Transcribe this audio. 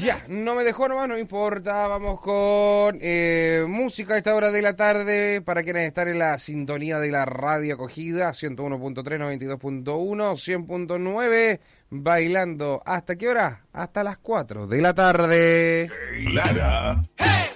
Ya, no me dejó nomás, no importa. Vamos con música a esta hora de la tarde para quienes están en la sintonía de la radio acogida 101.3, 92.1, 100.9, bailando. ¿Hasta qué hora? Hasta las 4 de la tarde. Lara.